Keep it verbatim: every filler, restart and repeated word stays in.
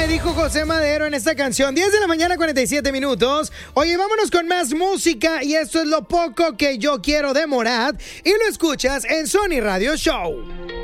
me dijo José Madero en esta canción. diez de la mañana, cuarenta y siete minutos. Oye, vámonos con más música. Y esto es Lo Poco Que Yo Quiero de Morat. Y lo escuchas en Sony Radio Show.